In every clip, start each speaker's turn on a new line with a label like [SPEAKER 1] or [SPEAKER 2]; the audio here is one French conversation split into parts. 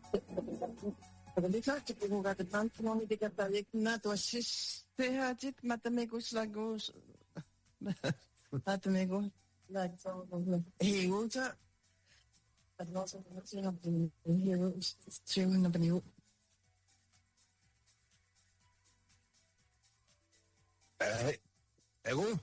[SPEAKER 1] Lisäksi puhuvat, että Antimo miten kertaa liikkuna tuossa tehdään sit matamikus lagus matamikus lagus ei uutta että noissa on siinä hius syynä paniu
[SPEAKER 2] Ego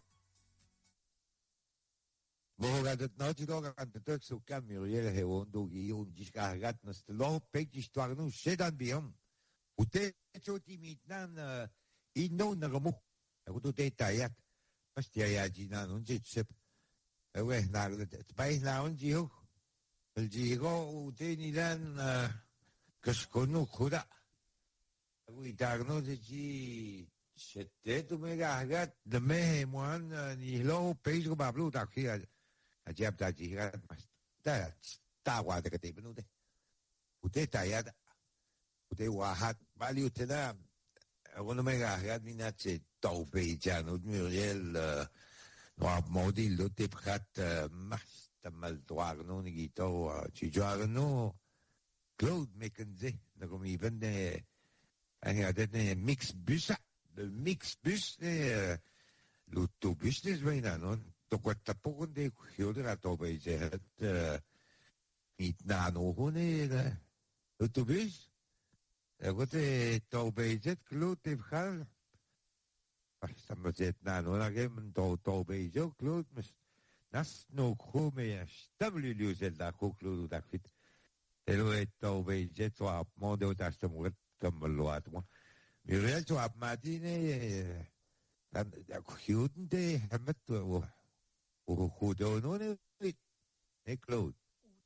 [SPEAKER 2] Bohogat noti doga kan tek su Muriel he wondo gi un discargat nas lo pek histoire nu sedan biom ute choti mitnan inno na gomu ego tu te tayat pastia ya jina un jitsep ewe na bai na un jiho el jigo ute ni dan kaskonu khuda ego itarno de ji sette tu me gagat de me moan ni lo pek go bablu ta khia Ajab tadi kan ta wa de kete benu de ute tayad ute wahat bali ute da wono mega gad minatse taupe janu Muriel no modil do te prat mas tamal droar no ni gito ci giorno Claude Mekenze na komi vende ne mix bus le mix bus l'autobus des vaina non Questa poco di chiudere dove c'è il nano con l'autobus e questo dove c'è Claude Bchal stiamo dicendo non è che dove c'è Claude nas no come stabile l'uso da Claude da fit e lo è dove c'è tua modo da stiamo come lo ha mi realtà a mattina da chiudere de hamet Uhudo no ne Claude.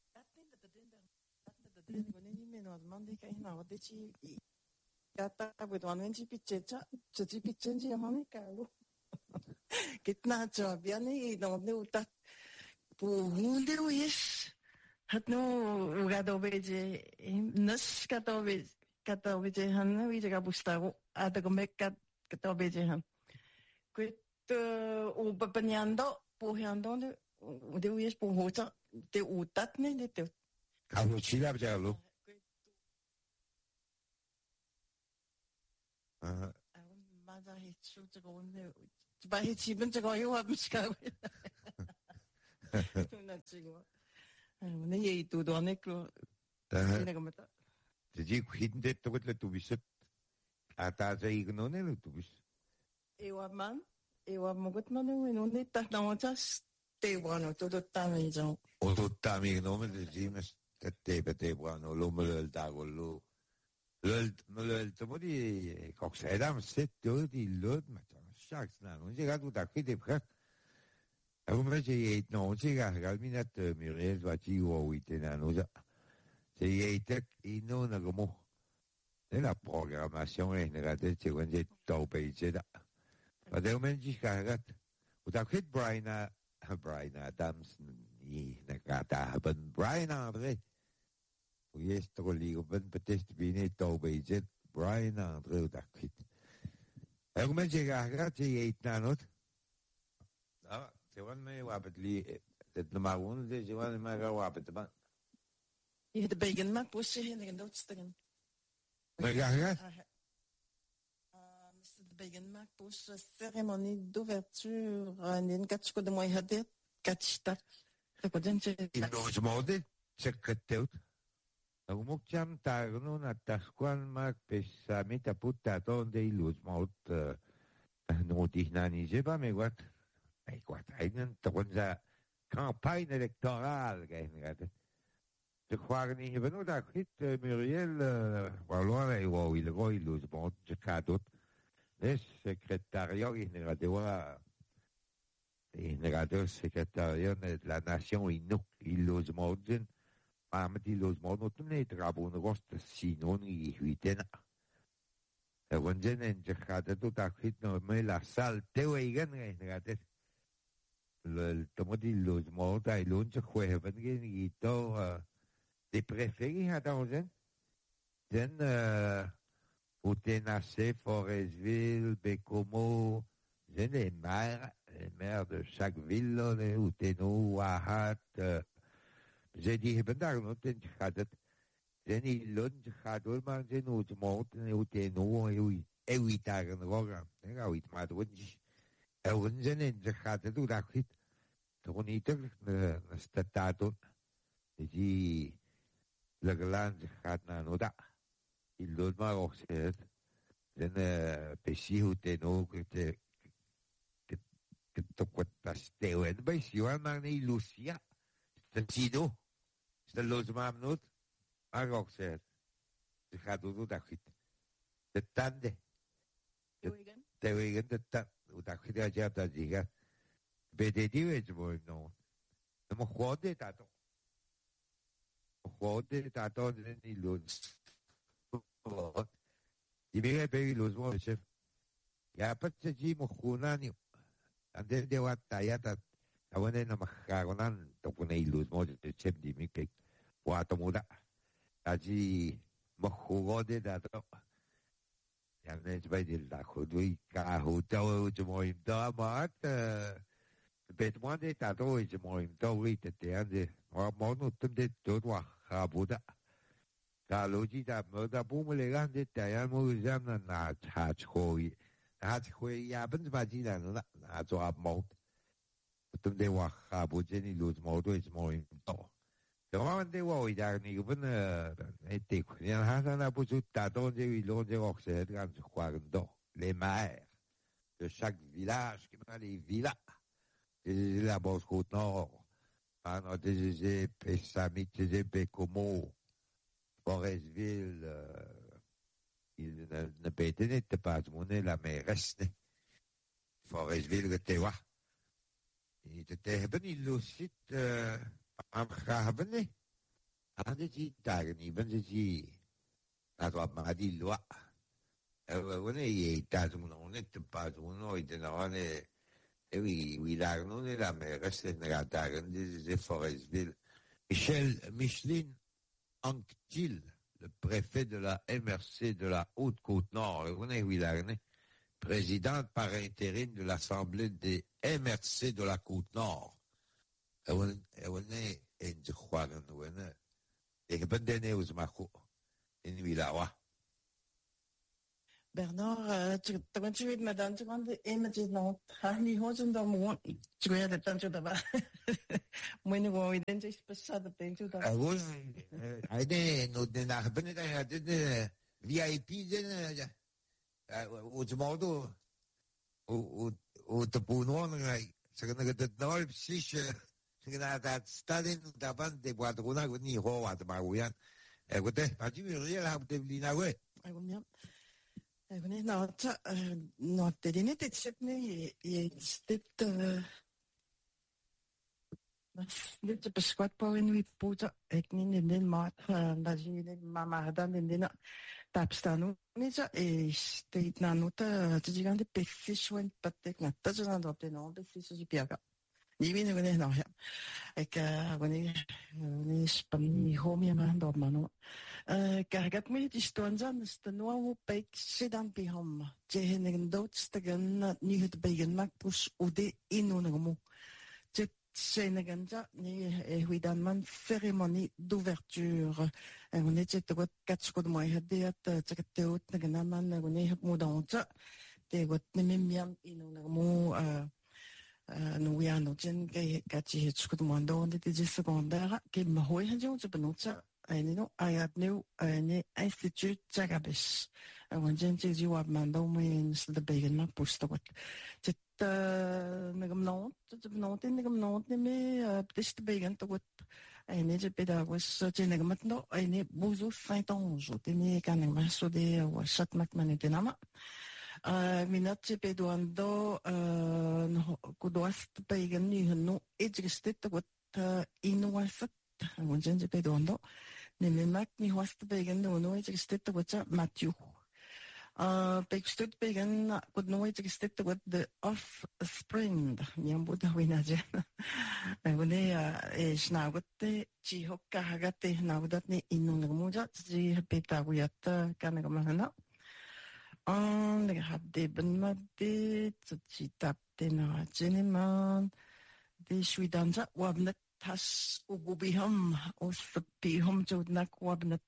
[SPEAKER 1] Kitna chabiani no ne utat punde uyes hatno ugadobeje nas katobeje han wijaga bustago adagomek katobeje han quit ubapanyando Pohjando de uyes pohota de utat ne de te
[SPEAKER 2] Kamu chila bjalo
[SPEAKER 1] Maza hitsu te gonne ba hitibun te goyo wa miska tuna chigo ne ye tu do ne klo ne kometa
[SPEAKER 2] te ji hidden det to le tu biset ata ze ignone le tu bis
[SPEAKER 1] ewa man Ewa mogut no ne ta na tas te bueno todo tamijo
[SPEAKER 2] o to tami no me dimes te bueno lo me da gollo lo to modi cox edam set di lot ma shaks na non llega tu ta qui de près come je no llega galminat Muriel va ci o itena no ja se ite no na como la programmazione in realtà c'è quando to page da Maar de mensen gaat het Brian Adams ni nakata hebben Brian Andre hoe is toch ligo ben betest bine tobe Brian Andre dat het en mensen gaat je eet nanot ah ze wan me wapet li het maar gewoon ze wan me ga wapet man
[SPEAKER 1] je de begen maar pusse en dat steken
[SPEAKER 2] maar gaat
[SPEAKER 1] de begin maak pour cérémonie d'ouverture en katsko de moy hadet katsta de kodenche
[SPEAKER 2] nos mode sekreteut Agumok jam tarno na tasquan mak pesamita putta donde ilus mot no dihnani jeba me guat einen tonza campagne électorale gaingat de khoagni hebeno da khit Muriel walora o il go ilus mot jakadot es secretario general secretario de la nation inu ilus modzen Am ilus modzen ne trabun rost sinon i huitena Wanjen en jakadot da khit no me la sal tewegen gaingat le tomodi ilus moda ilunch khoeven gito de preferi hadanzen den Outenassé, Forestville, Bécomo, j'ai les maires de chaque ville, Outeno, Wahat, j'ai dit, ben daar, no, ten gaat het, Den I Lund gaat door maar den uit mot en uit de no ewi dagen rogan. Den ga uit maar doen. Unzen in de gaat het ook dat goed. Toen niet er staat doen. Die Legoland gaat naar Noda. I Lund maar ook zegt. Den PC uit de no que toch wat dat steeuwen. Bij Siwan maar niet Lucia. Dat zie je. Dat loopt maar niet. Maar ook zegt. Ze gaat ook dat goed. De tanden. De wegen de tanden. Dat goed dat je dat zeggen. Bij de die weet je mooi nou. Maar gewoon dit dat ook. Gewoon dit dat ook niet loopt. Die weer bij je loopt maar chef. Ja, pas je die moet gewoon aan je. En de wat dat dat. Dat wanneer na makaronan toch wanneer loopt maar de chef die me kijkt. Wat moet dat? Dat je mag gewoon dit dat ook. Ja, net bij die dag goed. We gaan hotel uit mooi daar maar bet man dit dat ooit mooi daar weet het de maar nu dit doet wat gaboda. Daar logisch dat maar dat boemelen gaan dit daar moet je dan naar het gooien. Het gooien ja ben maar die dan na zo op mond. Toen de wat gaboda niet loopt maar doet mooi daar. Gewoon de wou daar niet op het dik. Ja, hij dan op zo'n taton die loont zich ook het gaan ze gewoon door. Les maires de chaque village qui m'a les villas. Et la bosse côte nord. Alors des Pessamit, des Bécomo, Forestville, il ne pète pas monnaie la mairesse. Forestville que tu vois. Et tu hebben il aussi am hebben. Aan die dagen, ik ben die dat wat maar die loa. Wanneer je dat moet net te pas nooit en dan we dagen nog niet aan meer resten naar dagen. Dit is Forestville. Micheline Anctil, le préfet de la MRC de la Haute-Côte-Nord, wanneer we dagen, président par intérim de l'Assemblée des MRC de la Côte-Nord. Wanneer in de Juan, wanneer ik ben de nieuws maar goed in Wilawa.
[SPEAKER 1] Bernard, tu weet madame, tu vas images non, hani hozen da mo, tu weet dat dan tu da. Moi ne wou ident is passada dentro da.
[SPEAKER 2] Gewoon, hij no de naar binnen daar de VIP de het modo o te punon zeg dat nou precies zeg dat Stalin daban de Guadalajara niet hoort maar hoe goed maar je wil je hebben de lina we.
[SPEAKER 1] Nou, het is niet het zit niet. Je zit dit is beschikbaar in wie poten. Ik niet in de maat dat je niet mama dan in de tap staan. Niet zo is dit na nota. Het is gaan de precies hoe het betekent. Dat is dan dat de naam precies is biaga. Niet wie nu nog ja. Ik wanneer Spanje home man dat man. Kijk, me die stonden aan de nouwe pijk sedan biham. Je hen doodstegen niet het begin maak pus ode inonemo. Je zijn ganja nie hoe dan man cérémonie d'ouverture. En wanneer je toch katsko de mooi het dat je teut na man wanneer het moet dan te wat niet meer inonemo nu ja nog een keer dat je het goed moet doen dit is secondaire. Ik me hoor het je benutzen. En I had nu een instituut Jagabis. En wanneer je je wat man dan is de begin maar post wat. Het nagam nood in nagam nood niet meer. Het is de begin toch wat. En je bent daar was je nagam het nog. En je bozo 5 ans. Je niet kan ik maar zo de was zat met mijn het nama. Minat je bent dan do kudoast de begin nu no iets gestit wat innovatie. Wanneer je bent dan do. Nememak ni host begin no iets gestit wat Matthew. Bekstud begin could no iets gestit wat the offspring. Niam buda winaje. Wanneer is nou wat de chihokka hagate nou dat ne inungermoja. Ze beta wiat kan ik maar na. Ik heb de ben met dit chitap de na jeniman. De Swidanja wabnet tas ububiham os pihom jodnak wabneta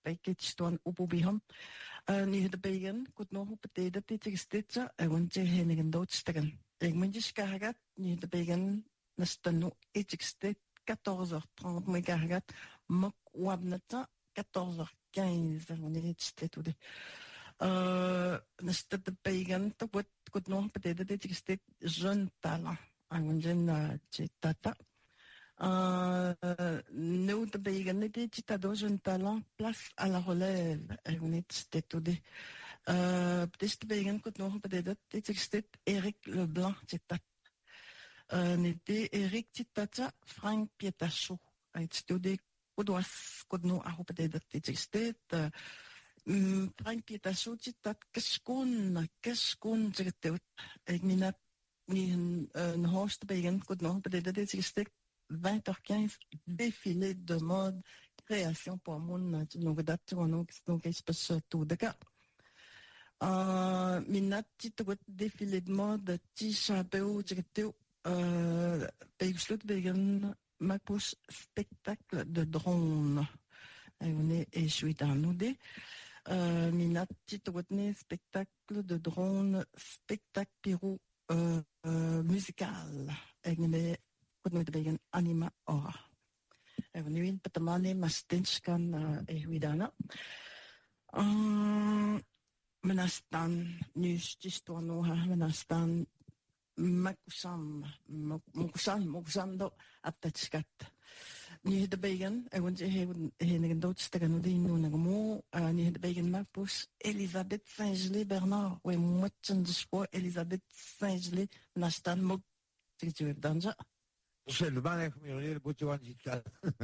[SPEAKER 1] package tuan upubiham. Ni de begen kut no hupeteda titigstitsa egunje henigen doodstagen. Ik moet je skargat ni de begen nastanu etigstit 14h30 moet kargat mok wabnata 14h15 wanneer het stit hoe de nastat de begen to wat kut no hupeteda tigstit jeune talent egunje tata. Nous de begen dit citado jeune talent place à la relève egunit stit hoe de dus de begen kut no hupeteda tigstit Eric Leblanc citat. Nede Eric Titata Frank Pietacho. Het studeerde Kudwas Kudno Ahopede Tigstet. Frank Pietacho Titat Keskun Tigeteut. Ik minat een hoogste begin Kudno Ahopede Tigstet 20h15 défilé de mode création pour mon novedat donc espèce tout de cas. Minat Titot défilé de mode Tishabeu Tigeteut. Beslut wegen Macbus spectacle de drone. On est joué dans nous des Minati Totne spectacle de drone, spectacle pyro musical. On est wegen anima ora. On est petamane mastinskan ehuidana. Menastan nu stistoanoha menastan Makusam do attatskat. Ni de begen, I want to heen doodstagen die nu nagmo. Ni de begen Macbus Elisabeth Saint-Gelais Bernard. We moeten de spoor Elisabeth Saint-Gelais nastan mok. Zeg je dan zo?
[SPEAKER 2] C'est le mal Muriel Boutouan Jital.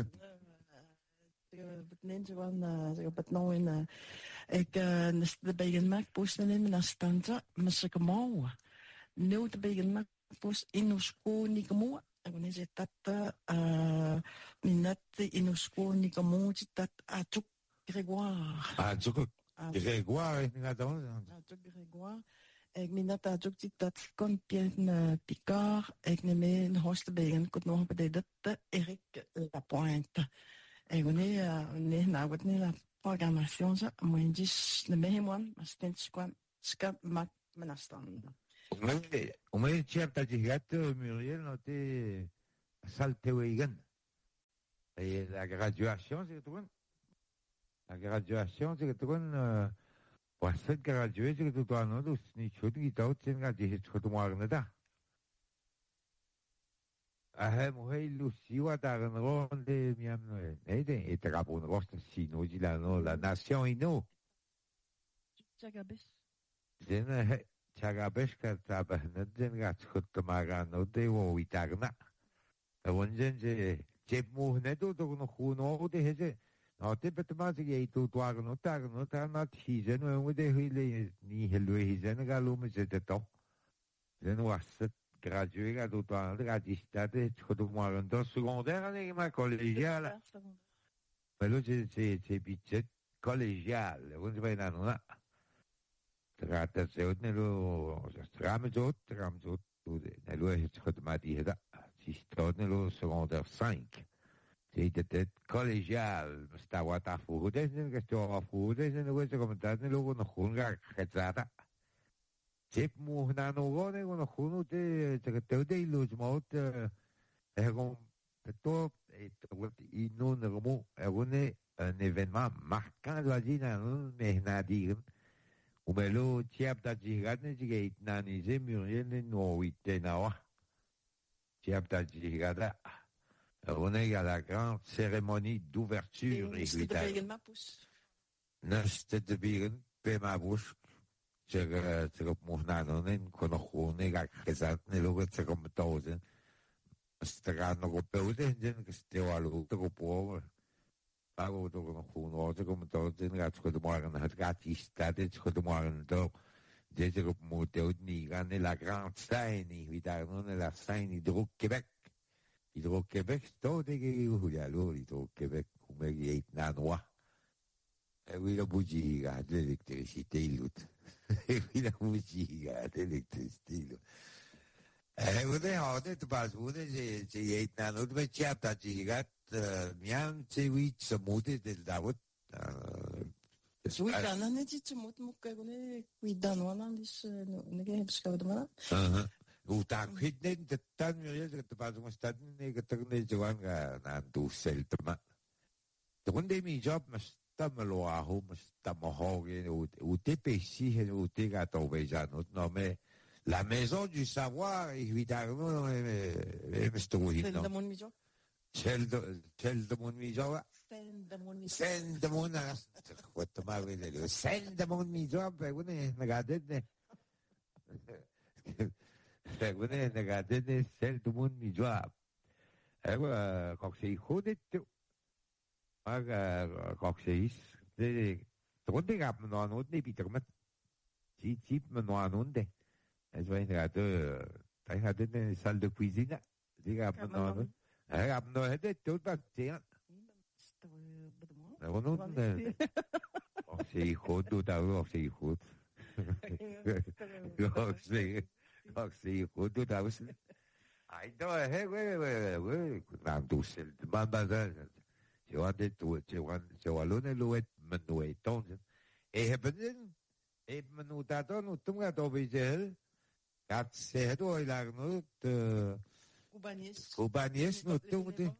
[SPEAKER 1] Betneemt van zeg het nou in ik de begen Macbus nemen nastan zo, maar ze komen. Nu de begen Macbus inusko nikomo. En is het dat minat inusko nikomo dat Atuk Grégoire.
[SPEAKER 2] Atuk Grégoire is niet aan.
[SPEAKER 1] Atuk Grégoire. Ik minat Atuk dat kon Pierre Picard. Ik neem een hoogste begen. Kut nog bij dat Eric Lapointe. En wanneer nou wat niet la programmation zo. Maar in die de meeman, maar steeds kwam skap mak menastan.
[SPEAKER 2] On m'a dit que Muriel était Saltewegen. Et la graduation, c'est tout. La graduation, c'est tout. Pour cette graduation, c'est tout. On a ni chose qui t'a été gardée, c'est tout moi là. Ah, moi, Lucie, what a ronde miam no. Et t'as capon roste si no dit la nation ino.
[SPEAKER 1] Chagabes.
[SPEAKER 2] Chagabeshka tabahnaden gatskuttamagano dewo itagna. 원전제 제무네도 도는 후노데 해제 어때부터마지 이도 도와가노 따가노 따나 티제노 응데 흘리 니 헬로에 히제는 갈로메제 됐다. 저는 왔어 gradué do toan radistade chodomoarando secondaire avec ma collégiale. Mais là c'est budget collégial. On se va dans là. Trata se odnelo stramzot nelo het chodmati si stodnelo secondaire 5. C'est collégial, stava ta fude, che sto a fude, se ne vuoi commentare lo con hunga cazzata. Zip mu na no gone con hunu te te de lo smot con to et what I non mo un événement marquant la dina non mais na dire ou melo tiap ta jigane jige nani je Muriel no wite na wa tiap ta jigada. On est à la grande cérémonie d'ouverture et Neste de bieren pe ma bouche. C'est mon nanon, qu'on a roulé à Crézat, et l'autre c'est comme Tausen. C'était un européen, que c'était à l'autre pauvre. Pas autre qu'on a comme Tausen, à ce que de moi, on a gâté, c'est ce que de moi, on a dit, c'est comme Mouteux, ni la grande scène, évidemment, la scène Hydro-Québec. Hydro-Québec, c'est tout dégueu, il y a l'eau, Hydro-Québec, où il y a nanois. Et oui, la bougie, l'électricité, l'autre. E qui la musica, l'elettricità. Ude hode te pas ude je eet na no be chat ta jigat miam se wit samude del davut
[SPEAKER 1] Oui, quand on est dit tu montes mon cabinet, oui, dans on a dit ne gagne pas ce que demain.
[SPEAKER 2] Ou t'as quitté de tant Muriel que tu passes mon stade que tu connais Joan na tu sel tama. Tu connais mi job mas tam lo aho mas tam ho ou t'es pêchi ou t'es gâteau bejan non mais la maison du savoir évidemment mais c'est tout
[SPEAKER 1] Celle de mon mijo.
[SPEAKER 2] Celle de mon mijo. Celle de mon what ma vele celle de mon mijo ben vous regardez Segune negadene sel tumun mi joab. Ego coxei hodet tu. Aga coxeis de tonde gap no anunde bitermat. Chip no anunde. Es vai negado tai hadene salle de cuisine. Diga no anunde. Gap no hedet tu pas tiens. Anunde. Coxei hodu da coxei hod. Coxei hodu da was. I know, hey, wait, I'm too silly. Mama, je wanted to, je alone luet menuet tonen. Hebben menutato no tunga dobijel. Kat se do ilag no Kubanis no tunga.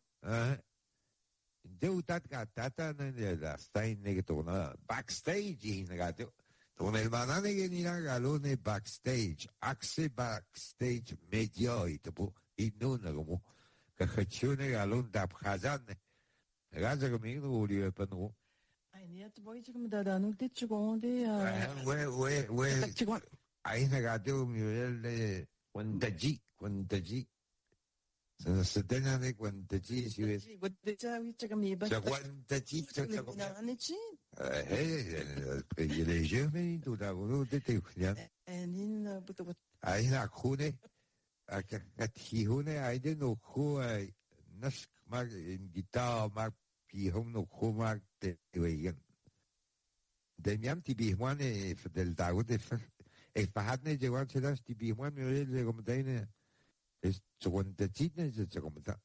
[SPEAKER 2] Deu tat tata ne la stain negatona backstage in gato. Con il banane che ni galone backstage, axe backstage medio itapu in una come caccione galon da khazane. Gaza che mi uri per no.
[SPEAKER 1] Ai ne tu vuoi che mi da non ti ci conde
[SPEAKER 2] We ai negato mi le quantaji. Sono settenane quantaji si vede.
[SPEAKER 1] Guarda già vi c'è che mi basta.
[SPEAKER 2] Quantaji c'è come.
[SPEAKER 1] Io
[SPEAKER 2] le jeunes tout à l'heure de Théophile.
[SPEAKER 1] in buto
[SPEAKER 2] Ai na khune a khune ai de no khu nas mag in guitar mag pi hom no khu mag de wegen. De miam ti bi mane del dago de e fahadne jewan chedas ti bi mane le como deine es chonte chitne je como ta.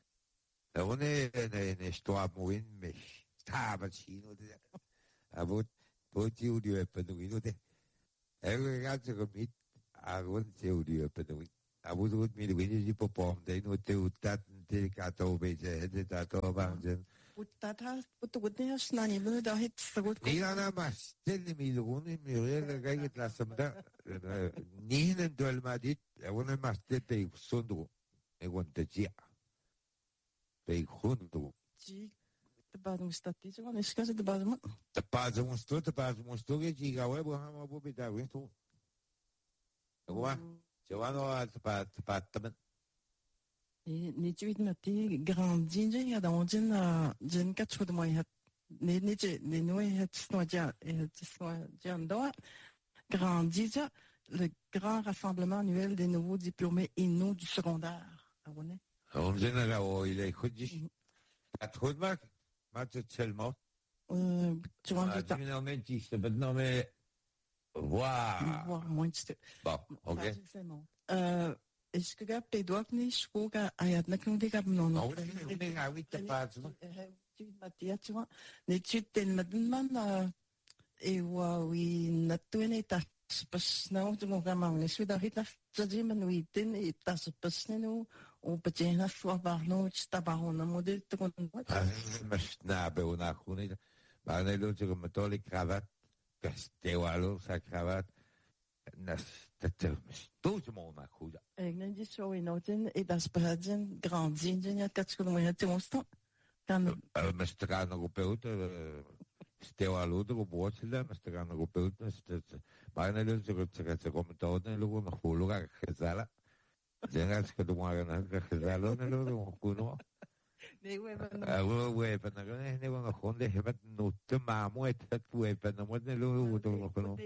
[SPEAKER 2] One ne sto a moin mich. Stava chino de. Avut poti udio e peduino de. Ego ragazzo che mi agon se udio e peduino. Avut mi de di popom de no te utat te kato beje de tato bangen.
[SPEAKER 1] Utata putu snani bu da hit sagut.
[SPEAKER 2] Ni ana mas tel mi luguni mi rega gai la samda. Ni nen dol madit, una mas te sondo e gonte cia. Pe junto.
[SPEAKER 1] Ji de badum stati zo ne skaze de badum.
[SPEAKER 2] Te paz mostrou que diga, ué, vou ramar o bebê, aguento. Agora, se eu não para também.
[SPEAKER 1] Ni tu vit mati grandi je ya da onjin jen ka chud mo ya ni no ya tsno ja ndo grandi ja le grand rassemblement annuel des nouveaux diplômés inno du secondaire. Abonné.
[SPEAKER 2] En général, il est chodzi. A trudmak, macie celmo.
[SPEAKER 1] Tu vois
[SPEAKER 2] A finalmente isto, but no me
[SPEAKER 1] voir moins de
[SPEAKER 2] Bon, ok.
[SPEAKER 1] Est-ce que gars pédoc ni scoga ayat na kung digab no no.
[SPEAKER 2] Ne ngawit te paz.
[SPEAKER 1] Tu matia tu vois. Ne tu ten madman e wa wi na tuene ta pas na tu mo gamang ni swida hit na jadi manuitin e ta pas no o pachena swa barno sta barona model te kon.
[SPEAKER 2] Mas na be una khuni. Ba ne lo che come toli cravat. Castewalo sa cravat. Nas tout le monde a cru.
[SPEAKER 1] Et nous disons oui, nous ten et das Bradien grandi, il y a quatre que nous étions constant. Quand
[SPEAKER 2] mas strano gopeut, Stewalo do botsle, mas strano gopeut, ba ne lo che come tone lo no khulu ga khazala. Jengas que do mara na khazalo ne lo kuno.
[SPEAKER 1] mais ouais,
[SPEAKER 2] Ouais, ben ne no khonde hebat no te mamo et tu e ben no ne lo do kuno.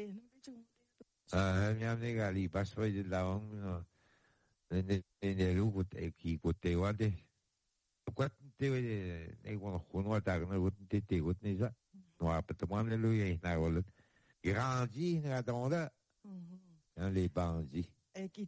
[SPEAKER 2] Miam negali pasoi de la on ne lugu te ki ko te wade kwat te ne ko khono ta ne ko te ko ne ja no apet mo ne lu ye na wol grandi na donda les bandits
[SPEAKER 1] et qui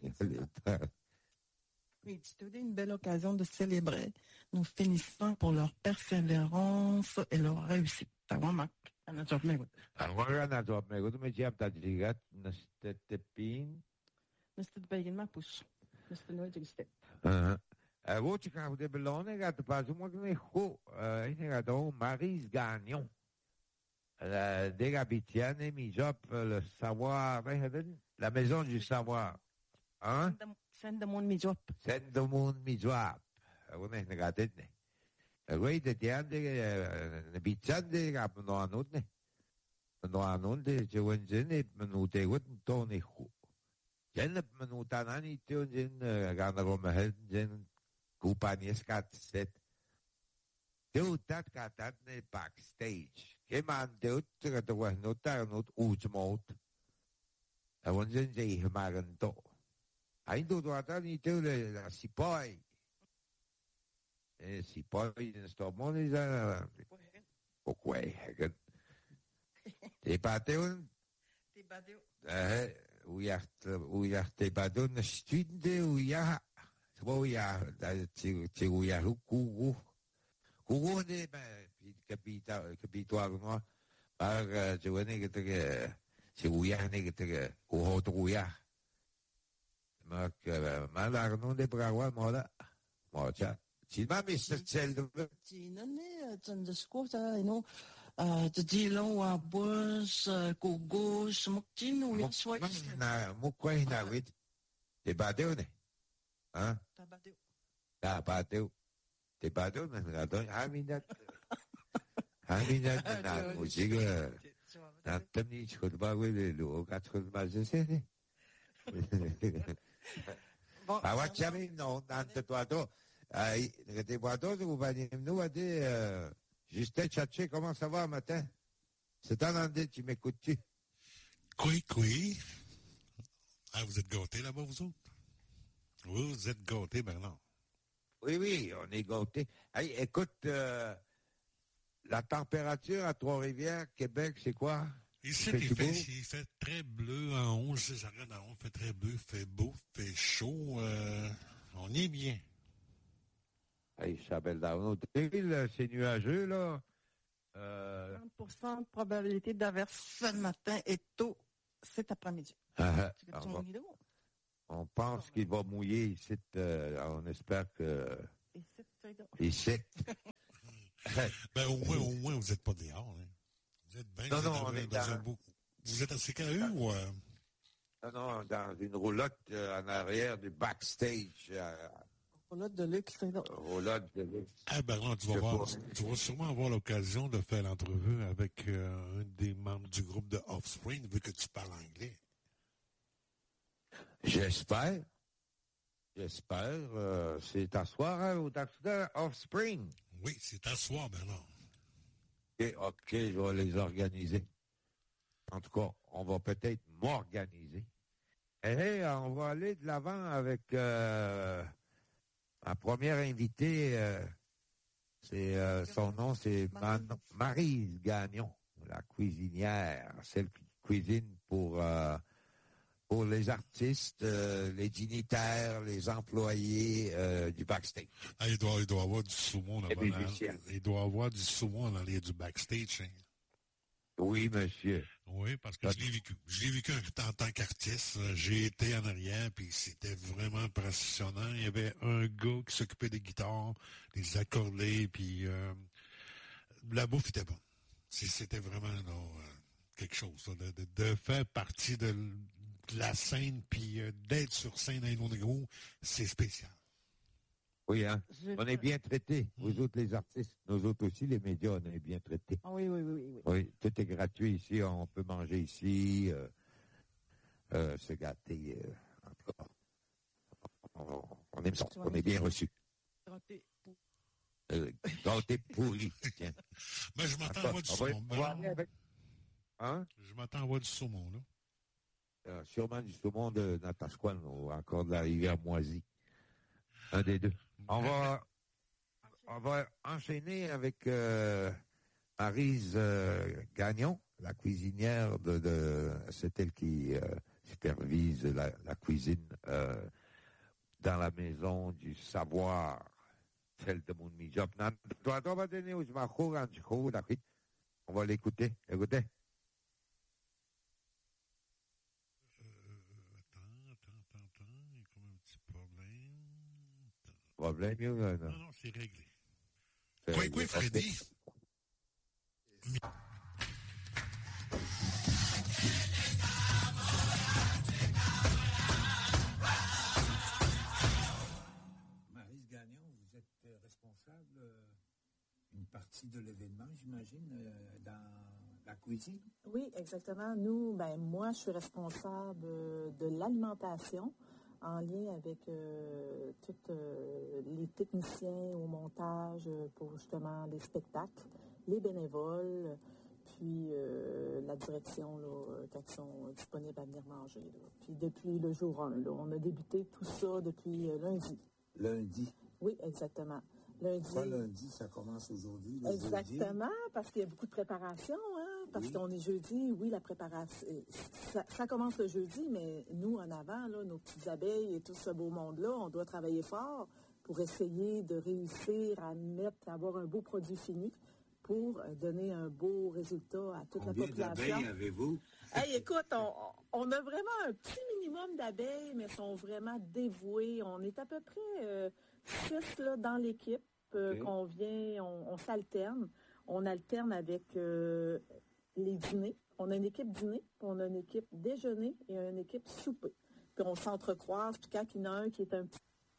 [SPEAKER 1] oui, c'était une belle occasion de célébrer nos finissants pour leur persévérance et leur réussite. أنا جاب ميغود
[SPEAKER 2] أنا جواب ميغود مجيب تدريجات نستتبين
[SPEAKER 1] نستبين ما بوش نستنوي ستيب
[SPEAKER 2] Voce che avete bellone, che pas moi che ne ho, in Maryse Gagnon. Des Gabitiane, mi job le savoir, la maison du savoir. Hein?
[SPEAKER 1] Send the moon mi job.
[SPEAKER 2] Send the moon mi job. On est regardé. Oui, de tiande, ne bitiande, cap no anodne. No anodne, je wenzene, menute gut, tone ho. Jenne menutanani, tune, gana romahen, Kupanieskat set. Deutat katatne backstage. Keman deut dat was notar not uitmoot. En wanneer ze maken to. Hij doet wat dan niet te la sipoi. Sipoi in stomon is oké. Te pateun. Hoe ja te pateun studie hoe ja. Svoja, ciguja kugu ne kapituar no, par ciguane que te ciguja ne que te kuhotuja. Mak malar no de bragua moda, mocha. Si mami se cel de.
[SPEAKER 1] China ne,真的是国家，you know，这基隆啊，不是古古什么金乌呀，说
[SPEAKER 2] 那木怪那位，对吧？对呢。Hein? Tabateu. Tabateu, Aminat na musica. Natami chodbawe lo katchodmazese. Awachami no nantetuato. Te boito, vous venez nous à dire Justin Tchatché, comment ça va matin? C'est un andé, tu m'écoutes-tu?
[SPEAKER 3] Oui. Ah, vous êtes gâtés là-bas, vous autres? Vous êtes gâtés, Bernard.
[SPEAKER 2] Oui, on est gâtés. Hey, écoute, la température à Trois-Rivières, Québec, c'est quoi?
[SPEAKER 3] Ici, il fait très bleu en 11, ça regarde en 11, il fait très bleu, il fait beau, il fait chaud, on est bien.
[SPEAKER 2] Hey, ça s'appelle dans notre île, c'est nuageux, là.
[SPEAKER 1] 30% de probabilité d'averse ce matin et tôt cet après-midi.
[SPEAKER 2] On pense qu'il va mouiller ici. On espère que. Ici.
[SPEAKER 3] Ben, au moins, vous n'êtes pas dehors. Hein. Vous êtes bien.
[SPEAKER 2] Non, on est dans.
[SPEAKER 3] Vous êtes à CKU ou.
[SPEAKER 2] Non, dans une roulotte en arrière du backstage.
[SPEAKER 1] Roulotte de luxe, c'est là.
[SPEAKER 2] Roulotte de luxe.
[SPEAKER 3] Ah, Bernard, tu vas sûrement avoir l'occasion de faire l'entrevue avec un des membres du groupe de Offspring, vu que tu parles anglais.
[SPEAKER 2] J'espère. C'est à soir, hein, au Taxida Offspring.
[SPEAKER 3] Oui, c'est à soir, Bernard.
[SPEAKER 2] OK, je vais les organiser. En tout cas, on va peut-être m'organiser. Et on va aller de l'avant avec ma première invitée. Son nom, c'est Maryse Gagnon, la cuisinière, celle qui cuisine pour les artistes, les dignitaires, les employés du backstage.
[SPEAKER 3] Ah, il doit avoir du saumon il doit avoir du saumon dans les du backstage. Hein.
[SPEAKER 2] Oui, monsieur.
[SPEAKER 3] Oui, parce que je l'ai vécu. Je l'ai vécu en tant qu'artiste. J'ai été en arrière, puis c'était vraiment impressionnant. Il y avait un gars qui s'occupait des guitares, des accordés, puis la bouffe était bonne. C'était vraiment quelque chose, là, de faire partie de la scène, puis d'être sur scène à Inno-Negro, c'est spécial.
[SPEAKER 2] Oui, hein? On est bien traités, vous autres les artistes. Nous autres aussi, les médias, on est bien traités.
[SPEAKER 1] Ah oui.
[SPEAKER 2] Oui, tout est gratuit ici, on peut manger ici, se gâter. En tout cas, on aime ça, on est bien reçus. Gâté pourri, tiens.
[SPEAKER 3] Mais je m'attends à voir du saumon.
[SPEAKER 2] Hein?
[SPEAKER 3] Je m'attends à voir du saumon, là.
[SPEAKER 2] Sûrement du saumon de Natashquan ou encore de la rivière Moisie. Un des deux. On va enchaîner avec Maryse Gagnon, la cuisinière c'est elle qui supervise la cuisine dans la maison du savoir, celle de mon job. On va l'écouter. Écoutez.
[SPEAKER 3] Attends. Il y a comme un petit problème.
[SPEAKER 2] Problème, non?
[SPEAKER 3] Non, c'est réglé.
[SPEAKER 2] Quoi,
[SPEAKER 3] Freddy?
[SPEAKER 4] Maryse Gagnon, vous êtes responsable d'une partie de l'événement, j'imagine, dans la cuisine?
[SPEAKER 5] Oui, exactement. Nous, moi, je suis responsable de l'alimentation en lien avec tous les techniciens au montage pour justement les spectacles, les bénévoles, puis la direction là, quand ils sont disponibles à venir manger. Là. Puis depuis le jour 1, là, on a débuté tout ça depuis lundi.
[SPEAKER 4] Lundi?
[SPEAKER 5] Oui, exactement. Lundi.
[SPEAKER 4] Pourquoi lundi, ça commence aujourd'hui?
[SPEAKER 5] Exactement, parce qu'il y a beaucoup de préparation, hein, parce qu'on est jeudi, oui, la préparation, ça commence le jeudi, mais nous, en avant, là, nos petites abeilles et tout ce beau monde-là, on doit travailler fort pour essayer de réussir à avoir un beau produit fini pour donner un beau résultat à toute la population.
[SPEAKER 4] Combien d'abeilles avez-vous?
[SPEAKER 5] Hey, écoute, on a vraiment un petit minimum d'abeilles, mais sont vraiment dévouées. On est à peu près 6 là, dans l'équipe qu'on vient, on s'alterne. On alterne avec les dîners. On a une équipe dîner, puis on a une équipe déjeuner et une équipe souper. Puis on s'entrecroise, puis quand il y en a un qui est un petit...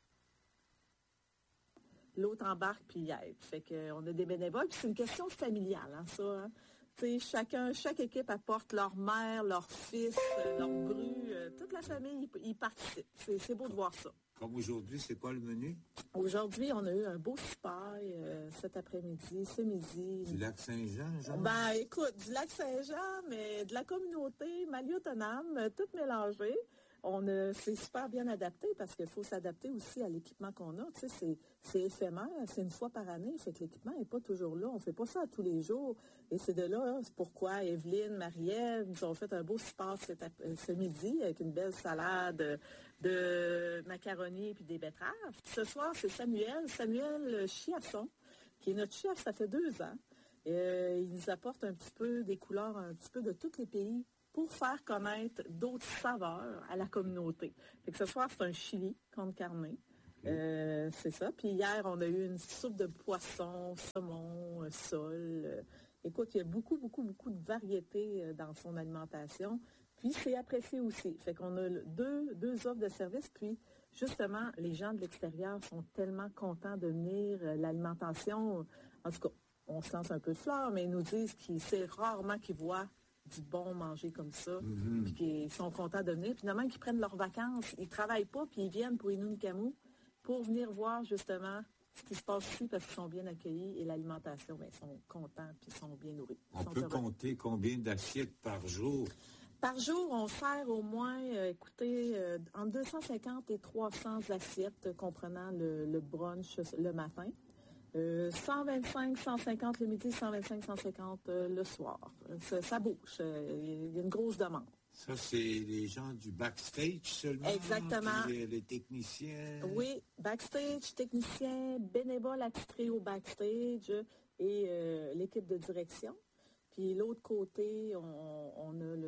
[SPEAKER 5] L'autre embarque, puis il aide. Fait qu'on a des bénévoles, puis c'est une question familiale, hein, ça, hein. Chaque équipe apporte leur mère, leur fils, leur bru, toute la famille y participe. C'est beau de voir ça.
[SPEAKER 4] Comme aujourd'hui, c'est quoi le menu?
[SPEAKER 5] Aujourd'hui, on a eu un beau souper cet après-midi, ce midi.
[SPEAKER 4] Du lac Saint-Jean, genre?
[SPEAKER 5] Écoute, du lac Saint-Jean, mais de la communauté, Malie-Autonome, tout mélangé. C'est super bien adapté parce qu'il faut s'adapter aussi à l'équipement qu'on a. Tu sais, c'est éphémère, c'est une fois par année, fait que l'équipement n'est pas toujours là. On ne fait pas ça tous les jours. Et c'est de là, hein, c'est pourquoi Evelyne, Marie-Ève nous ont fait un beau support ce midi avec une belle salade de macaroni et puis des betteraves. Ce soir, c'est Samuel Chiasson, qui est notre chef, ça fait 2 ans. Il nous apporte un petit peu des couleurs, un petit peu de tous les pays, pour faire connaître d'autres saveurs à la communauté. Fait que ce soir, c'est un chili con carne. C'est ça. Puis hier, on a eu une soupe de poisson, saumon, sole. Écoute, il y a beaucoup de variétés dans son alimentation. Puis c'est apprécié aussi. Fait qu'on a deux offres de services. Puis justement, les gens de l'extérieur sont tellement contents de venir. L'alimentation, en tout cas, on se lance un peu de fleurs, mais ils nous disent que c'est rarement qu'ils voient du bon manger comme ça, puis qu'ils sont contents de venir. Puis finalement, qu'ils prennent leurs vacances, ils travaillent pas, puis ils viennent pour Inunicamu pour venir voir justement ce qui se passe ici parce qu'ils sont bien accueillis et l'alimentation, ils sont contents puis ils sont bien nourris.
[SPEAKER 4] On peut compter combien d'assiettes par jour?
[SPEAKER 5] Par jour, on sert au moins, entre 250 et 300 assiettes comprenant le brunch le matin. 125, 150 le midi, 125, 150 le soir. Ça bouge. Il y a une grosse demande.
[SPEAKER 4] Ça, c'est les gens du backstage seulement?
[SPEAKER 5] Exactement.
[SPEAKER 4] Les techniciens?
[SPEAKER 5] Oui, backstage, techniciens, bénévoles attitrés au backstage et l'équipe de direction. Puis l'autre côté, on a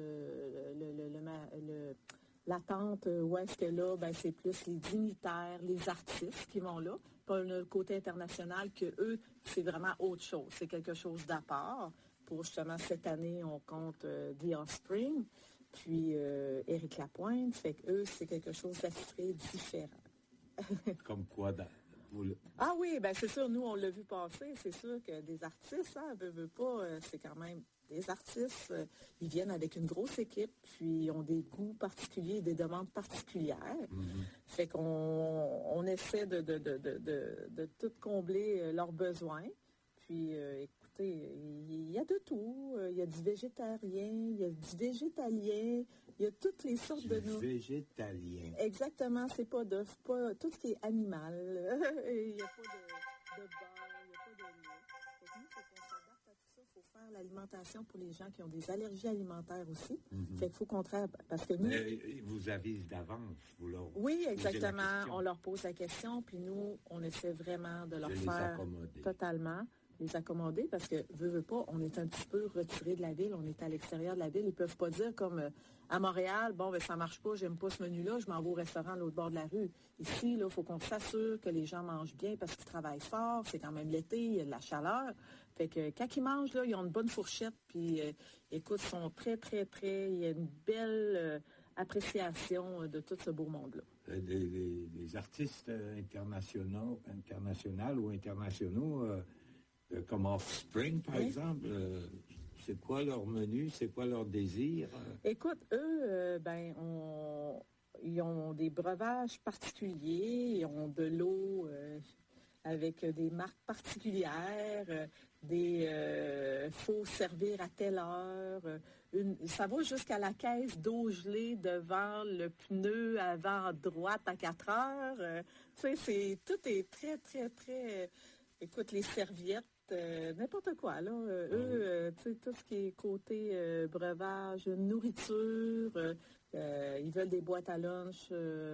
[SPEAKER 5] la tente où est-ce que là, c'est plus les dignitaires, les artistes qui vont là. Pas le côté international que eux, c'est vraiment autre chose. C'est quelque chose d'à part. Pour justement cette année, on compte The Offspring, puis Éric Lapointe. Fait qu'eux, c'est quelque chose d'attitré différent.
[SPEAKER 4] Comme quoi?
[SPEAKER 5] Ah oui, c'est sûr, nous, on l'a vu passer. C'est sûr que des artistes, hein, veut pas, c'est quand même des artistes. Ils viennent avec une grosse équipe, puis ils ont des goûts particuliers, des demandes particulières. Fait qu'on essaie de tout combler leurs besoins. Puis, écoutez, il y a de tout. Il y a du végétarien, il y a du végétalien, il y a toutes les sortes de nous.
[SPEAKER 4] Végétalien.
[SPEAKER 5] Exactement, c'est pas tout ce qui est animal. Il n'y a pas de beurre, il n'y a pas de lait. Donc, nous, faut qu'on s'adapte à tout ça. Il faut faire l'alimentation pour les gens qui ont des allergies alimentaires aussi. Fait qu'il faut qu'on travaille. Parce que nous.
[SPEAKER 4] Mais vous avisez d'avance, vous leur.
[SPEAKER 5] Oui, exactement. On leur pose la question, puis nous, on essaie vraiment de leur faire totalement. les accommoder parce que, veux pas, on est un petit peu retiré de la ville, on est à l'extérieur de la ville. Ils peuvent pas dire comme à Montréal, bon, ben ça marche pas, j'aime pas ce menu-là, je m'en vais au restaurant à l'autre bord de la rue. Ici, là, il faut qu'on s'assure que les gens mangent bien parce qu'ils travaillent fort, c'est quand même l'été, il y a de la chaleur. Fait que quand ils mangent, là, ils ont une bonne fourchette, puis écoute, ils sont très, très, très, il y a une belle appréciation de tout ce beau monde-là.
[SPEAKER 4] Les artistes internationaux ou internationaux, comme Offspring, par exemple, c'est quoi leur menu, c'est quoi leur désir?
[SPEAKER 5] Écoute, eux, ils ont des breuvages particuliers, ils ont de l'eau avec des marques particulières, faut servir à telle heure. Ça va jusqu'à la caisse d'eau gelée devant le pneu avant droite à 4 heures. Tout est très, très, très... écoute, les serviettes, n'importe quoi, là. Eux, tout ce qui est côté breuvage, nourriture, ils veulent des boîtes à lunch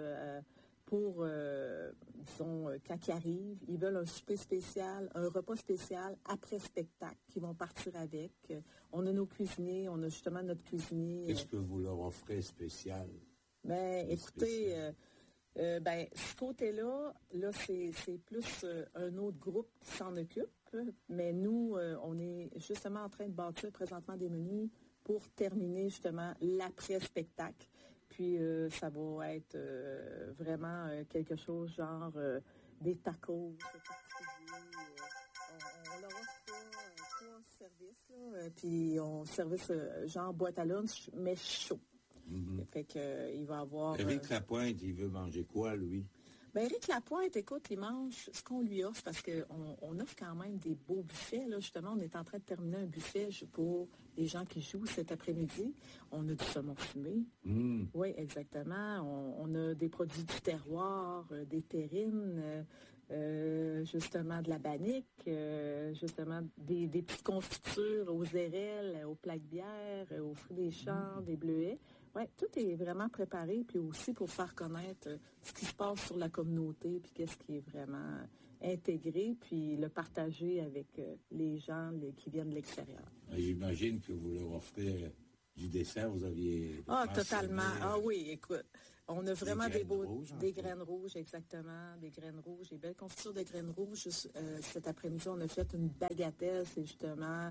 [SPEAKER 5] pour, disons, quand ils arrivent. Ils veulent un souper spécial, un repas spécial après spectacle qu'ils vont partir avec. On a nos cuisiniers, on a justement notre cuisinier.
[SPEAKER 4] Qu'est-ce que vous leur offrez spécial?
[SPEAKER 5] Ben, écoutez, ce côté-là, c'est plus un autre groupe qui s'en occupe. Mais nous, on est justement en train de bâtir présentement des menus pour terminer justement l'après-spectacle. Puis ça va être vraiment quelque chose genre des tacos particuliers. On leur offre trois services, là, puis on service genre boîte à lunch, mais chaud.
[SPEAKER 4] Mm-hmm.
[SPEAKER 5] Fait que il va avoir...
[SPEAKER 4] Éric Lapointe, il veut manger quoi, lui?
[SPEAKER 5] Ben, Éric Lapointe, écoute, il mange ce qu'on lui offre parce qu'on offre quand même des beaux buffets. Là, justement, on est en train de terminer un buffet pour les gens qui jouent cet après-midi. On a du saumon fumé.
[SPEAKER 4] Mm.
[SPEAKER 5] Oui, exactement. On a des produits du terroir, des terrines, justement de la bannique, justement des petites confitures aux érelles, aux plaques bières, aux fruits des champs, des bleuets. Oui, tout est vraiment préparé, puis aussi pour faire connaître ce qui se passe sur la communauté, puis qu'est-ce qui est vraiment intégré, puis le partager avec les gens qui viennent de l'extérieur.
[SPEAKER 4] J'imagine que vous leur offrez du dessert, vous aviez...
[SPEAKER 5] Ah, totalement. Ah oui, écoute, on a vraiment des graines rouges, exactement, des graines rouges, des belles confitures de graines rouges. Cet après-midi, on a fait une bagatelle, c'est justement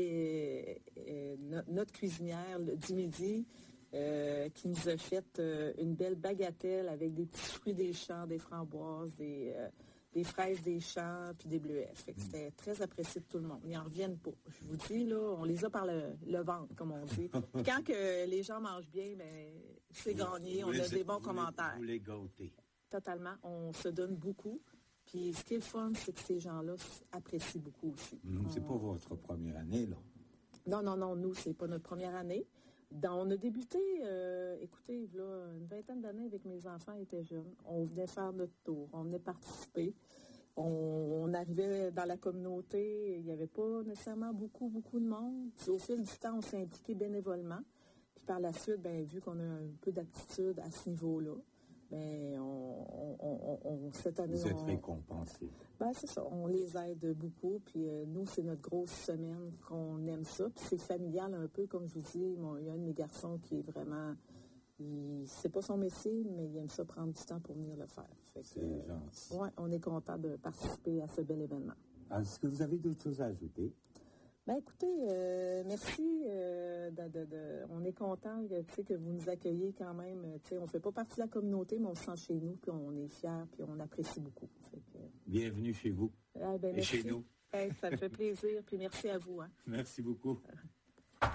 [SPEAKER 5] notre cuisinière du midi, qui nous a fait une belle bagatelle avec des petits fruits des champs, des framboises, des fraises des champs, puis des bleuets. Fait que c'était très apprécié de tout le monde. Ils n'en reviennent pas. Je vous dis, là, on les a par le ventre, comme on dit. Puis quand que les gens mangent bien, ben, c'est gagné. On a des bons commentaires.
[SPEAKER 4] Vous les gâtez.
[SPEAKER 5] Totalement. On se donne beaucoup. Puis ce qui est le fun, c'est que ces gens-là apprécient beaucoup aussi.
[SPEAKER 4] C'est pas votre première année, là?
[SPEAKER 5] Non. Nous, c'est pas notre première année. On a débuté, écoutez, là, une vingtaine d'années avec mes enfants étaient jeunes. On venait faire notre tour, on venait participer. On arrivait dans la communauté, il n'y avait pas nécessairement beaucoup de monde. Puis au fil du temps, on s'est impliqué bénévolement. Puis par la suite, vu qu'on a un peu d'aptitude à ce niveau-là, cette année...
[SPEAKER 4] Vous êtes récompensés.
[SPEAKER 5] C'est ça, on les aide beaucoup, puis nous, c'est notre grosse semaine qu'on aime ça, puis c'est familial un peu, comme je vous dis, il y a un de mes garçons qui est vraiment, c'est pas son métier, mais il aime ça prendre du temps pour venir le faire.
[SPEAKER 4] C'est gentil.
[SPEAKER 5] Oui, on est content de participer à ce bel événement.
[SPEAKER 4] Est-ce que vous avez d'autres choses à ajouter?
[SPEAKER 5] Écoutez, merci. On est content que vous nous accueillez quand même. On ne fait pas partie de la communauté, mais on se sent chez nous, puis on est fiers, puis on apprécie beaucoup.
[SPEAKER 4] Bienvenue chez vous.
[SPEAKER 5] Et
[SPEAKER 4] chez nous.
[SPEAKER 5] Ça me fait plaisir, puis merci à vous. Hein.
[SPEAKER 4] Merci beaucoup.